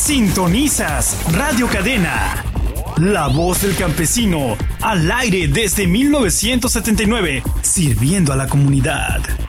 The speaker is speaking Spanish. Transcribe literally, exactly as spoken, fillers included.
Sintonizas Radio Cadena, la voz del campesino, al aire desde mil novecientos setenta y nueve, sirviendo a la comunidad.